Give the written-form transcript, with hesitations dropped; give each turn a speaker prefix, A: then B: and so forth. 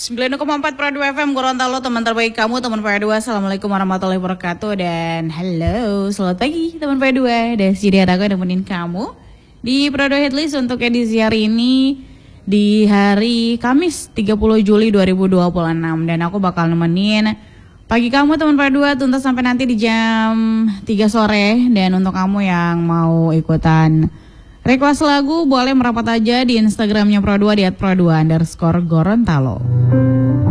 A: 90,4 Pro 2 FM Gorontalo, teman terbaik kamu, teman Pro 2. Assalamualaikum warahmatullahi wabarakatuh. Dan halo, selamat pagi teman Pro 2. Dan jadi aku yang nemenin kamu di Pro 2 Headlist untuk edisi hari ini di hari Kamis 30 Juli 2026. Dan aku bakal nemenin pagi kamu teman Pro 2 tuntas sampai nanti di jam 3 sore. Dan untuk kamu yang mau ikutan request lagu boleh merapat aja di Instagramnya Pro2 di @pro2_Gorontalo.